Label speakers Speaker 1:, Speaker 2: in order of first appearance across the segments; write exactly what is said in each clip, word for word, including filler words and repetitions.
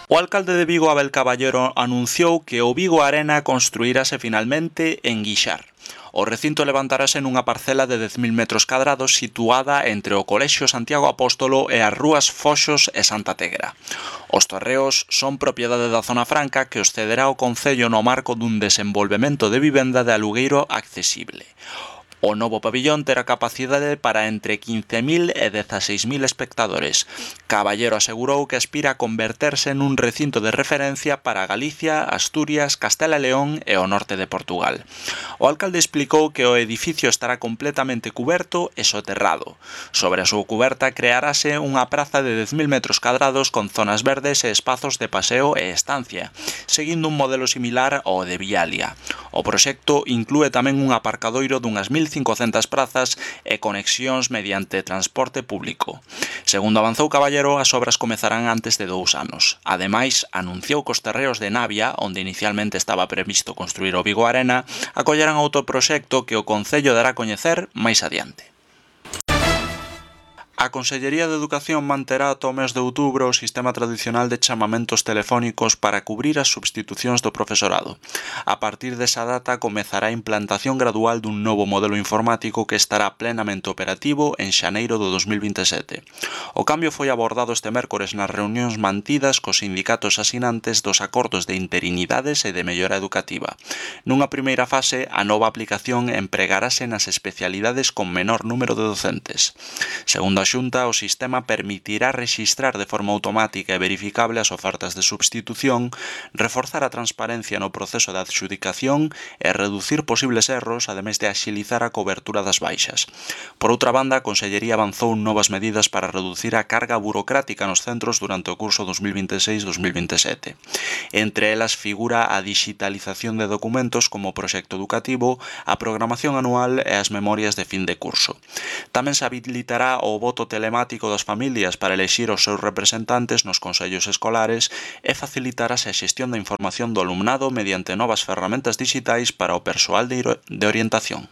Speaker 1: O alcalde de Vigo, Abel Caballero, anunciou que o Vigo Arena construirase finalmente en Guixar. O recinto levantarase nunha parcela de dez mil metros cadrados situada entre o Colexio Santiago Apóstolo e as rúas Foxos e Santa Tegra. Os terreos son propiedade da Zona Franca que os cederá o Concello no marco dun desenvolvemento de vivenda de alugueiro accesible. O novo pabillón terá capacidade para entre quince mil e dieciséis mil espectadores. Caballero asegurou que aspira a converterse nun recinto de referencia para Galicia, Asturias, Castela e León e o norte de Portugal. O alcalde explicou que o edificio estará completamente cuberto e soterrado. Sobre a súa cuberta crearase unha praza de dez mil metros cadrados con zonas verdes e espazos de paseo e estancia, seguindo un modelo similar ao de Vialia. O proxecto inclúe tamén un aparcadoiro dunhas mil cincocentas prazas e conexións mediante transporte público. Segundo avanzou Caballero, as obras comezarán antes de dous anos. Ademais, anunciou que os terreos de Navia, onde inicialmente estaba previsto construir o Vigo Arena, acollerán outro proxecto que o Concello dará a coñecer máis adiante. A Consellería de Educación manterá ata o mes de outubro o sistema tradicional de chamamentos telefónicos para cubrir as substitucións do profesorado. A partir desa data comezará a implantación gradual dun novo modelo informático que estará plenamente operativo en xaneiro do dos mil vinte e sete. O cambio foi abordado este mércores nas reunións mantidas cos sindicatos asinantes dos acordos de interinidades e de mellora educativa. Nunha primeira fase, a nova aplicación empregarase nas especialidades con menor número de docentes. Segundo a Xunta, o sistema permitirá rexistrar de forma automática e verificable as ofertas de substitución, reforzar a transparencia no proceso de adxudicación e reducir posibles erros, ademais de axilizar a cobertura das baixas. Por outra banda, a Consellería avanzou novas medidas para reducir a carga burocrática nos centros durante o curso dos mil vinte e seis dos mil vinte e sete. Entre elas figura a digitalización de documentos como proxecto educativo, a programación anual e as memorias de fin de curso. Tamén se habilitará o voto telemático das familias para elexir os seus representantes nos consellos escolares e facilitarase a xestión da información do alumnado mediante novas ferramentas digitais para o persoal de orientación.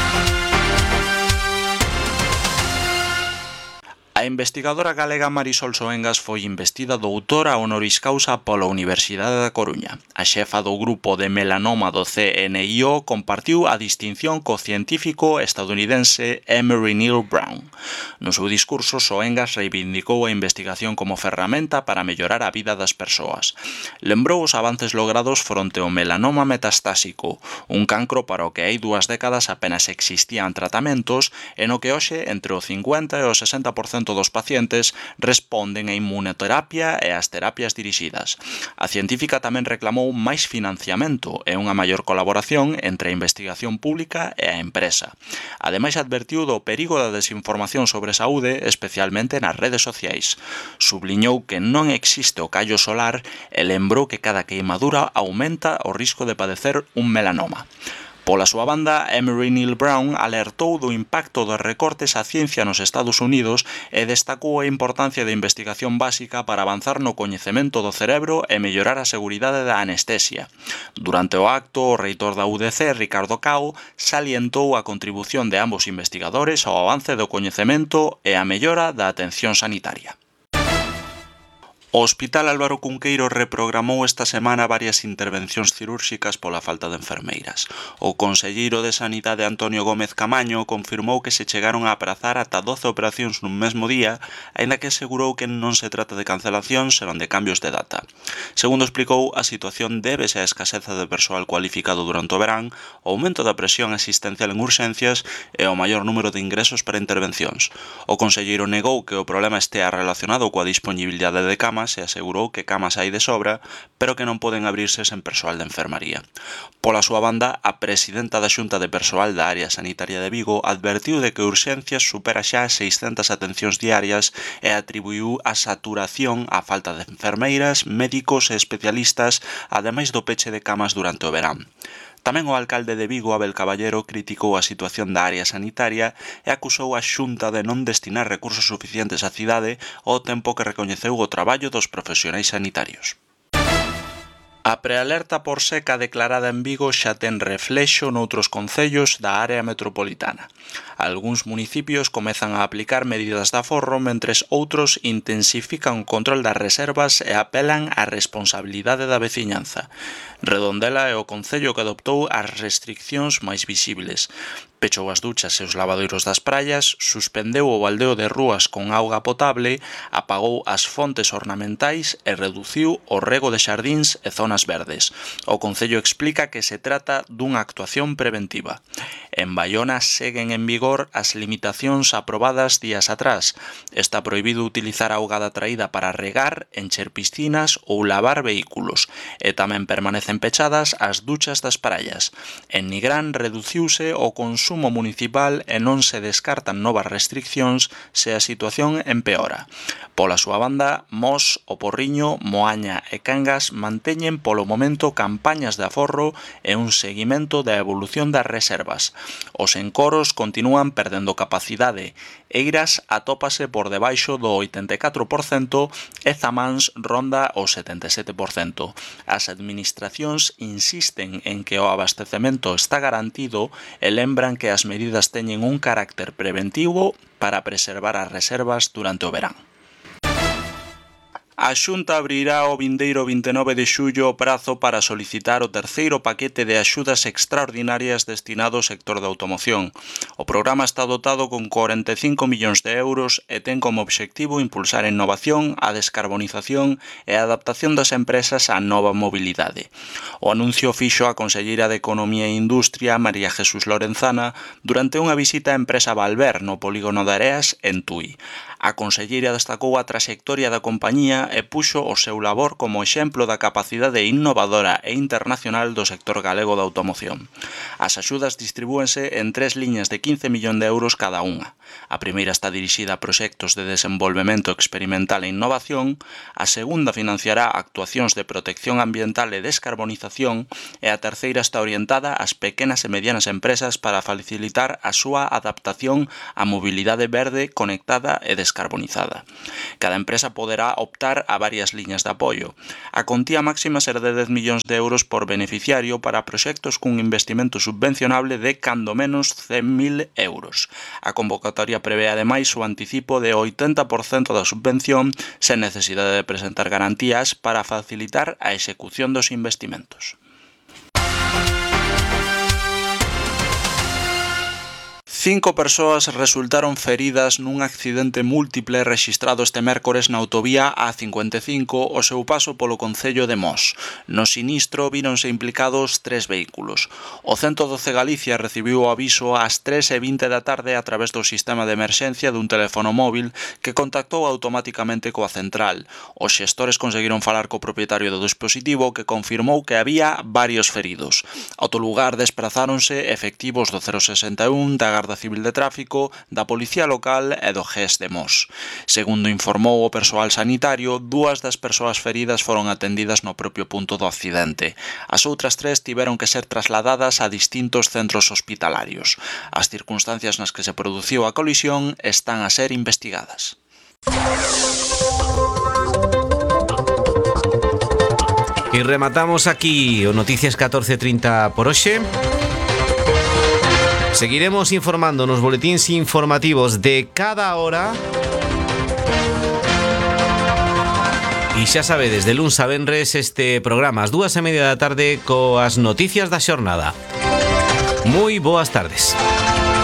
Speaker 1: A investigadora galega Marisol Soengas foi investida doutora honoris causa pola Universidade da Coruña. A xefa do grupo de melanoma do C N I O compartiu a distinción co científico estadounidense Emory Neal Brown. No seu discurso, Soengas reivindicou a investigación como ferramenta para mellorar a vida das persoas. Lembrou os avances logrados fronte ao melanoma metastásico, un cancro para o que hai dúas décadas apenas existían tratamentos e no que hoxe entre o cincuenta e o sesenta por cento dos pacientes responden a inmunoterapia e as terapias dirixidas. A científica tamén reclamou máis financiamento e unha maior colaboración entre a investigación pública e a empresa. Ademais, advertiu do perigo da desinformación sobre saúde, especialmente nas redes sociais. Subliñou que non existe o callo solar e lembrou que cada queimadura aumenta o risco de padecer un melanoma. Pola súa banda, Emory Neal Brown alertou do impacto dos recortes á ciencia nos Estados Unidos e destacou a importancia da investigación básica para avanzar no coñecemento do cerebro e mellorar a seguridade da anestesia. Durante o acto, o reitor da U D C, Ricardo Cao, salientou a contribución de ambos investigadores ao avance do coñecemento e a mellora da atención sanitaria. O Hospital Álvaro Cunqueiro reprogramou esta semana varias intervencións cirúrxicas pola falta de enfermeiras. O conselleiro de Sanidade Antonio Gómez Camaño confirmou que se chegaron a aprazar ata doce operacións nun mesmo día, aínda que asegurou que non se trata de cancelacións, senón de cambios de data. Segundo explicou, a situación débese á escaseza de persoal cualificado durante o verán, o aumento da presión asistencial en urxencias e o maior número de ingresos para intervencións. O conselleiro negou que o problema estea relacionado coa disponibilidade de camas e asegurou que camas hai de sobra, pero que non poden abrirse sen persoal de enfermaría. Pola súa banda, a presidenta da Xunta de Persoal da Área Sanitaria de Vigo advertiu de que Urxencias supera xa seiscentas atencións diarias e atribuiu a saturación á falta de enfermeiras, médicos e especialistas, ademais do peche de camas durante o verán. Tamén o alcalde de Vigo, Abel Caballero, criticou a situación da área sanitaria e acusou a Xunta de non destinar recursos suficientes á cidade ao tempo que recoñeceu o traballo dos profesionais sanitarios. A prealerta por seca declarada en Vigo xa ten reflexo noutros concellos da área metropolitana. Algúns municipios comezan a aplicar medidas de aforro, mentres outros intensifican o control das reservas e apelan á responsabilidade da veciñanza. Redondela é o concello que adoptou as restriccións máis visibles. Pechou as duchas e os lavadoiros das praias, suspendeu o baldeo de rúas con auga potable, apagou as fontes ornamentais e reduciu o rego de xardíns e zonas verdes. O concello explica que se trata dunha actuación preventiva. En Baiona seguen en vigor as limitacións aprobadas días atrás. Está prohibido utilizar auga da traída para regar, encher piscinas ou lavar vehículos, e tamén permanecen pechadas as duchas das praias. En Nigrán reduciuse o consumo municipal e non se descartan novas restriccións se a situación empeora. Pola súa banda, Mos, O Porriño, Moaña e Cangas manteñen polo momento campañas de aforro e un seguimento da evolución das reservas. Os encoros continúan perdendo capacidade. Eiras atópase por debaixo do oitenta e catro por cento e Zamáns ronda o setenta e sete por cento. As administracións insisten en que o abastecemento está garantido e lembran que as medidas teñen un carácter preventivo para preservar as reservas durante o verán. A Xunta abrirá o vindeiro vinte e nove de xullo o prazo para solicitar o terceiro paquete de axudas extraordinarias destinado ao sector da automoción. O programa está dotado con corenta e cinco millóns de euros e ten como obxectivo impulsar a innovación, a descarbonización e a adaptación das empresas á nova mobilidade. O anuncio fixo a conselleira de Economía e Industria, María Jesús Lorenzana, durante unha visita á empresa Valver no polígono de Areas, en Tui. A conselleira destacou a traxectoria da compañía e puxo o seu labor como exemplo da capacidade innovadora e internacional do sector galego da automoción. As axudas distribúense en tres liñas de quince millóns de euros cada unha. A primeira está dirixida a proxectos de desenvolvemento experimental e innovación, a segunda financiará actuacións de protección ambiental e descarbonización e a terceira está orientada ás pequenas e medianas empresas para facilitar a súa adaptación á mobilidade verde, conectada e descarbonizada. Cada empresa poderá optar a varias liñas de apoio. A contía máxima será de dez millóns de euros por beneficiario para proxectos cun investimento subvencionable de cando menos cen mil euros. A convocatoria prevé ademais o anticipo de oitenta por cento da subvención sen necesidade de presentar garantías para facilitar a execución dos investimentos. Cinco persoas resultaron feridas nun accidente múltiple rexistrado este mércores na autovía A cincuenta e cinco ao seu paso polo concello de Mos. No sinistro víronse implicados tres vehículos. O ciento doce Galicia recibiu o aviso ás tres e vinte da tarde a través do sistema de emerxencia dun teléfono móvil que contactou automáticamente coa central. Os xestores conseguiron falar co propietario do dispositivo que confirmou que había varios feridos. Ao lugar desprazáronse efectivos do cero sesenta e un, da Garda Civil de Tráfico, da Policía Local e do G E S de Mos. Segundo informou o persoal sanitario, dúas das persoas feridas foron atendidas no propio punto do accidente. As outras tres tiveron que ser trasladadas a distintos centros hospitalarios. As circunstancias nas que se produciu a colisión están a ser investigadas.
Speaker 2: E rematamos aquí o Noticias catorce trinta por hoxe. Seguiremos informando nos boletíns informativos de cada hora. E xa sabedes, de luns a venres este programa ás dúas e media da tarde coas noticias da xornada. Moi boas tardes.